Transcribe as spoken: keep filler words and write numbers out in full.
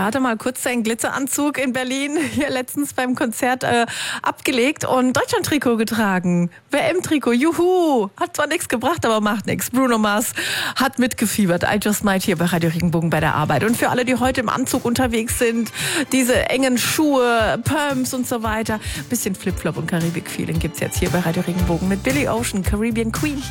hatte mal kurz seinen Glitzeranzug in Berlin hier letztens beim Konzert äh, abgelegt und Deutschland-Trikot getragen. W M-Trikot, juhu! Hat zwar nichts gebracht, aber macht nichts. Bruno Mars hat mitgefiebert. I Just Might hier bei Radio Regenbogen bei der Arbeit. Und für alle, die heute im Anzug unterwegs sind, diese engen Schuhe, Pumps und so weiter, bisschen Flipflop und Karibik-Feeling gibt's jetzt hier bei Radio Regenbogen mit Billy Ocean, Caribbean Queen.